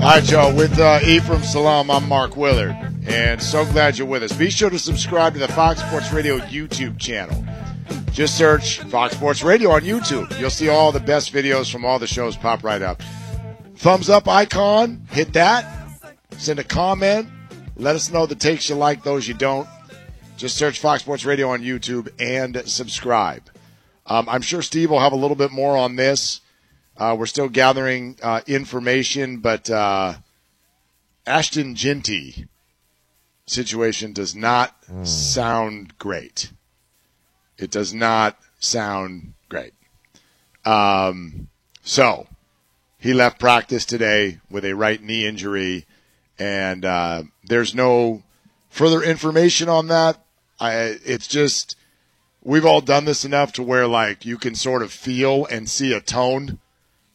All right, y'all. With Ephraim Salam, I'm Mark Willard, and so glad you're with us. Be sure to subscribe to the Fox Sports Radio YouTube channel. Just search Fox Sports Radio on YouTube. You'll see all the best videos from all the shows pop right up. Thumbs up icon, hit that. Send a comment. Let us know the takes you like, those you don't. Just search Fox Sports Radio on YouTube and subscribe. I'm sure Steve will have a little bit more on this. We're still gathering information, but Ashton Jeanty situation does not sound great. It does not sound great. So he left practice today with a right knee injury, and there's no further information on that. It's just we've all done this enough to where, like, you can sort of feel and see a tone